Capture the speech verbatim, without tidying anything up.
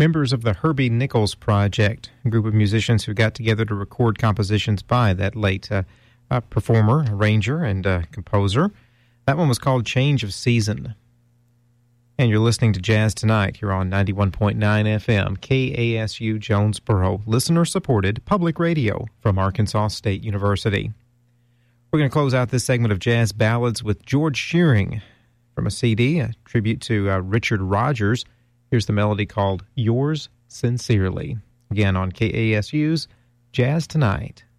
members of the Herbie Nichols Project, a group of musicians who got together to record compositions by that late uh, uh, performer, arranger, and uh, composer. That one was called Change of Season. And you're listening to Jazz Tonight here on ninety-one point nine F M, K A S U Jonesboro, listener-supported public radio from Arkansas State University. We're going to close out this segment of Jazz Ballads with George Shearing from a C D, a tribute to uh, Richard Rogers. Here's the melody called Yours Sincerely. Again on K A S U's Jazz Tonight.